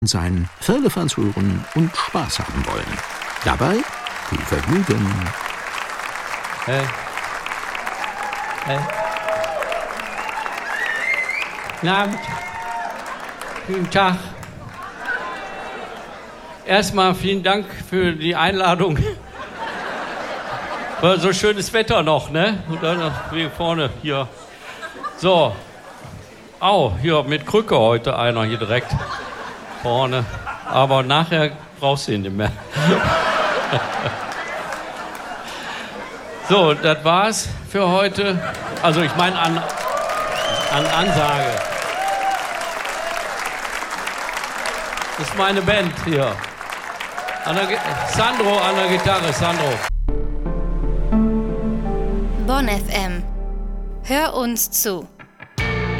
sein, Firlefanz hören und Spaß haben wollen. Dabei viel Vergnügen. Hey. Guten Abend. Guten Tag. Erstmal vielen Dank für die Einladung. War so schönes Wetter noch, ne? Und dann noch wie vorne hier. So. Hier mit Krücke heute einer hier direkt vorne. Aber nachher brauchst du ihn nicht mehr. So, das war's für heute. Also ich meine an Ansage. Das ist meine Band hier. Sandro an der Gitarre, Sandro. Bonn FM. Hör uns zu.